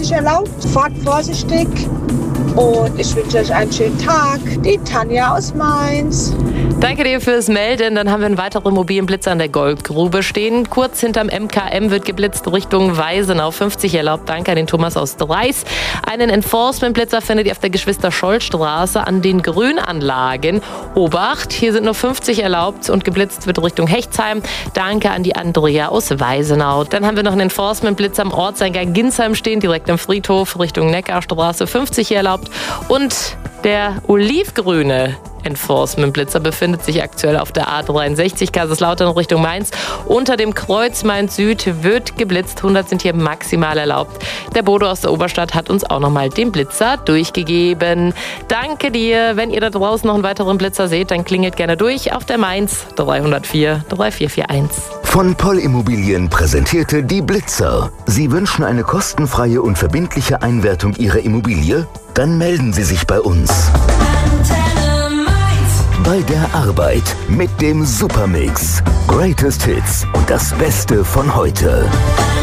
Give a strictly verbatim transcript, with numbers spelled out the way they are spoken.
sich erlaubt. Fahrt vorsichtig und ich wünsche euch einen schönen Tag. Die Tanja aus Mainz. Danke dir fürs Melden. Dann haben wir einen weiteren Immobilienblitzer an der Goldgrube stehen. Kurz hinterm M K M wird geblitzt Richtung Weisenau. fünfzig erlaubt. Danke an den Thomas aus Dreis. Einen Enforcement-Blitzer findet ihr auf der Geschwister-Scholl-Straße an den Grünanlagen. Obacht, hier sind nur fünfzig erlaubt und geblitzt wird Richtung Hechtsheim. Danke an die Andrea aus Weisenau. Dann haben wir noch einen Enforcement-Blitzer am Ortseingang Ginsheim stehen, direkt am Friedhof Richtung Neckarstraße. fünfzig hier erlaubt. Und der olivgrüne Enforcement-Blitzer befindet sich aktuell auf der A dreiundsechzig Kaiserslautern Richtung Mainz. Unter dem Kreuz Mainz Süd wird geblitzt. hundert sind hier maximal erlaubt. Der Bodo aus der Oberstadt hat uns auch nochmal den Blitzer durchgegeben. Danke dir. Wenn ihr da draußen noch einen weiteren Blitzer seht, dann klingelt gerne durch auf der Mainz dreihundertvier vierhundereinundvierzig. Von Poll Immobilien präsentierte die Blitzer. Sie wünschen eine kostenfreie und verbindliche Einwertung Ihrer Immobilie? Dann melden Sie sich bei uns. Bei der Arbeit mit dem Supermix. Greatest Hits und das Beste von heute.